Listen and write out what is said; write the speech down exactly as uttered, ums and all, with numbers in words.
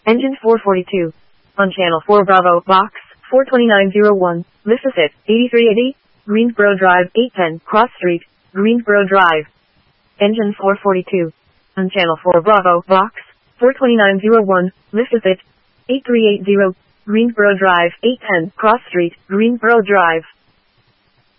Engine four forty-two. On channel four Bravo, box four twenty-nine oh one, Liffisit, eighty-three eighty, Greensboro Drive, eight ten, Cross Street, Greensboro Drive. Engine four forty-two. On channel four Bravo, box four twenty-nine oh one, Liffisit, eighty-three eighty, Greensboro Drive, eight ten, Cross Street, Greensboro Drive.